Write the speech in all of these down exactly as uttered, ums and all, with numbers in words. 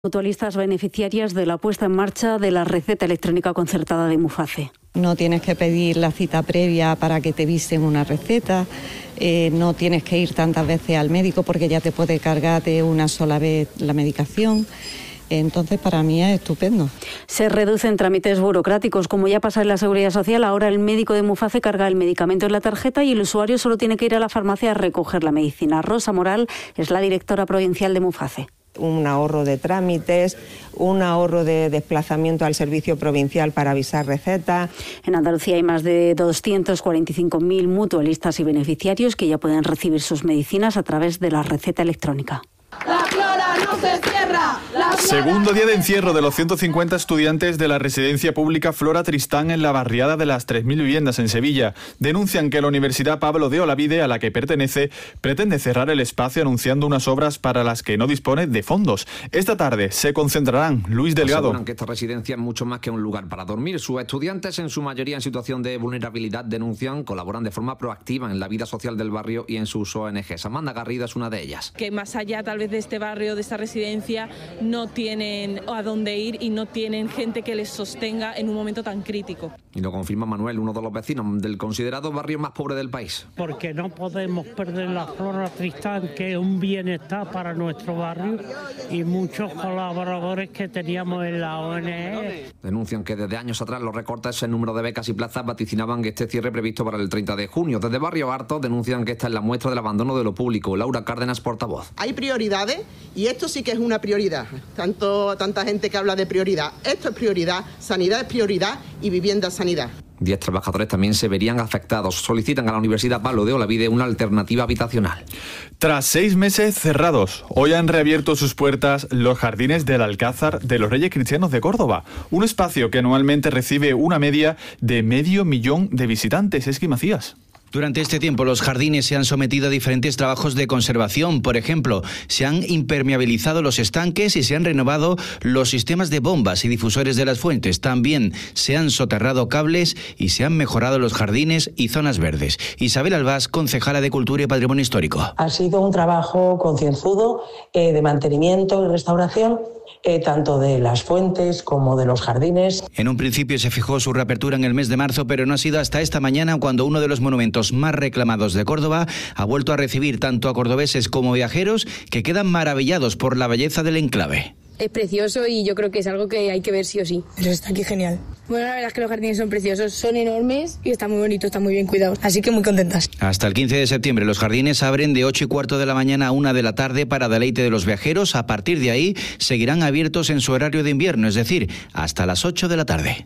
Mutualistas beneficiarias de la puesta en marcha de la receta electrónica concertada de Muface. No tienes que pedir la cita previa para que te visen una receta, eh, no tienes que ir tantas veces al médico porque ya te puede cargar de una sola vez la medicación. Entonces, para mí es estupendo. Se reducen trámites burocráticos. Como ya pasa en la Seguridad Social, ahora el médico de Muface carga el medicamento en la tarjeta y el usuario solo tiene que ir a la farmacia a recoger la medicina. Rosa Moral es la directora provincial de Muface. Un ahorro de trámites, un ahorro de desplazamiento al servicio provincial para avisar recetas. En Andalucía hay más de doscientos cuarenta y cinco mil mutualistas y beneficiarios que ya pueden recibir sus medicinas a través de la receta electrónica. ¡La flora no se cierra! ¡La flora Segundo día de encierro de los ciento cincuenta estudiantes de la residencia pública Flora Tristán en la barriada de las tres mil viviendas en Sevilla. Denuncian que la Universidad Pablo de Olavide, a la que pertenece, pretende cerrar el espacio anunciando unas obras para las que no dispone de fondos. Esta tarde se concentrarán. Luis Delgado. Aseguran que esta residencia es mucho más que un lugar para dormir. Sus estudiantes, en su mayoría en situación de vulnerabilidad, denuncian, colaboran de forma proactiva en la vida social del barrio y en sus O N Ges. Amanda Garrido es una de ellas. Que más allá tal vez de este barrio, de esta residencia, no tienen a dónde ir y no tienen gente que les sostenga en un momento tan crítico. Y lo confirma Manuel, uno de los vecinos del considerado barrio más pobre del país. Porque no podemos perder la Flora Tristán, que es un bienestar para nuestro barrio, y muchos colaboradores que teníamos en la O N G. Denuncian que desde años atrás los recortes en número de becas y plazas vaticinaban este cierre previsto para el treinta de junio. Desde Barrio Harto denuncian que esta es la muestra del abandono de lo público. Laura Cárdenas, portavoz. Hay prioridades y esto sí que es una prioridad. Tanto, tanta gente que habla de prioridad. Esto es prioridad, sanidad es prioridad y vivienda es sanidad. Diez trabajadores también se verían afectados. Solicitan a la Universidad Pablo de Olavide una alternativa habitacional. Tras seis meses cerrados, hoy han reabierto sus puertas los jardines del Alcázar de los Reyes Cristianos de Córdoba. Un espacio que anualmente recibe una media de medio millón de visitantes. Esqui Macías. Durante este tiempo los jardines se han sometido a diferentes trabajos de conservación. Por ejemplo, se han impermeabilizado los estanques y se han renovado los sistemas de bombas y difusores de las fuentes. También se han soterrado cables y se han mejorado los jardines y zonas verdes. Isabel Albás, concejala de Cultura y Patrimonio Histórico. Ha sido un trabajo concienzudo eh, de mantenimiento y restauración, Eh, tanto de las fuentes como de los jardines. En un principio se fijó su reapertura en el mes de marzo, pero no ha sido hasta esta mañana cuando uno de los monumentos más reclamados de Córdoba ha vuelto a recibir tanto a cordobeses como viajeros que quedan maravillados por la belleza del enclave. Es precioso y yo creo que es algo que hay que ver sí o sí. Pero está aquí genial. Bueno, la verdad es que los jardines son preciosos, son enormes y están muy bonitos, están muy bien cuidados. Así que muy contentas. Hasta el quince de septiembre los jardines abren de ocho y cuarto de la mañana a una de la tarde para deleite de los viajeros. A partir de ahí seguirán abiertos en su horario de invierno, es decir, hasta las ocho de la tarde.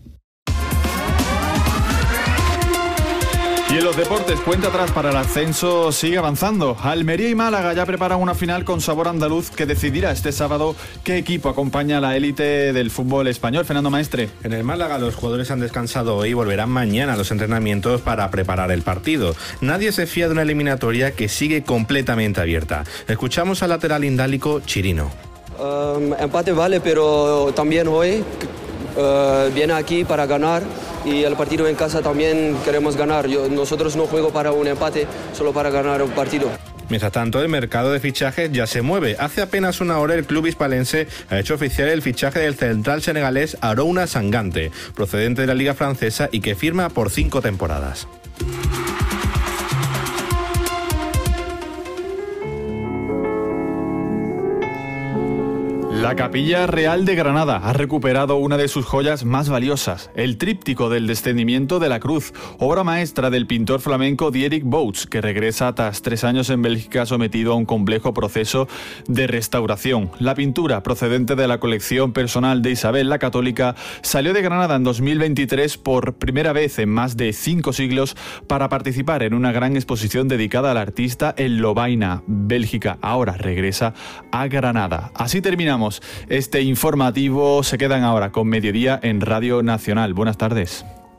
Y en los deportes, cuenta atrás para el ascenso sigue avanzando. Almería y Málaga ya preparan una final con sabor andaluz que decidirá este sábado qué equipo acompaña a la élite del fútbol español. Fernando Maestre. En el Málaga los jugadores han descansado hoy y volverán mañana a los entrenamientos para preparar el partido. Nadie se fía de una eliminatoria que sigue completamente abierta. Escuchamos al lateral indálico Chirino. Um, empate vale, pero también hoy uh, viene aquí para ganar. Y el partido en casa también queremos ganar. Yo, nosotros no juego para un empate, solo para ganar un partido. Mientras tanto, el mercado de fichajes ya se mueve. Hace apenas una hora el club hispalense ha hecho oficial el fichaje del central senegalés Arouna Sangante, procedente de la Liga Francesa y que firma por cinco temporadas. La Capilla Real de Granada ha recuperado una de sus joyas más valiosas, el tríptico del descendimiento de la cruz, obra maestra del pintor flamenco Dierik Bouts, que regresa tras tres años en Bélgica sometido a un complejo proceso de restauración. La pintura, procedente de la colección personal de Isabel la Católica, salió de Granada en dos mil veintitrés por primera vez en más de cinco siglos para participar en una gran exposición dedicada al artista en Lovaina, Bélgica. Ahora regresa a Granada. Así terminamos este informativo. Se quedan ahora con Mediodía en Radio Nacional. Buenas tardes.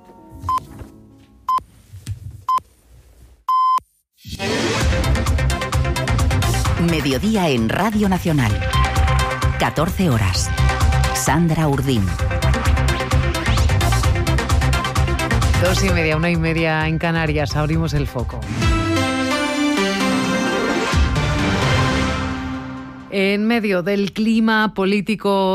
Mediodía en Radio Nacional. catorce horas. Sandra Urdín. Dos y media, una y media en Canarias. Abrimos el foco. En medio del clima político